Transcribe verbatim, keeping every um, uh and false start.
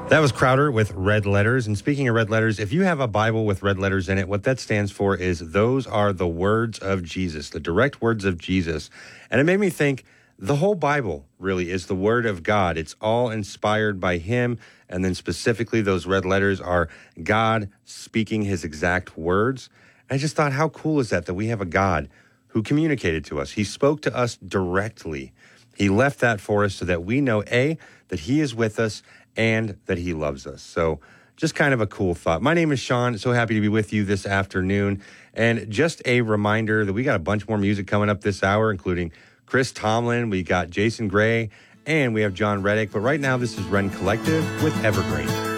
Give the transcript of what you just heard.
That was Crowder with Red Letters. And speaking of red letters, if you have a Bible with red letters in it, what that stands for is those are the words of Jesus, the direct words of Jesus. And it made me think the whole Bible really is the word of God. It's all inspired by him. And then specifically those red letters are God speaking his exact words. And I just thought, how cool is that, that we have a God who communicated to us. He spoke to us directly. He left that for us so that we know, A, that he is with us, and that he loves us. So just kind of a cool thought. My name is Sean. So happy to be with you this afternoon. And just a reminder that we got a bunch more music coming up this hour, including Chris Tomlin, we got Jason Gray, and we have John Reddick. But right now, this is Ren Collective with Evergreen.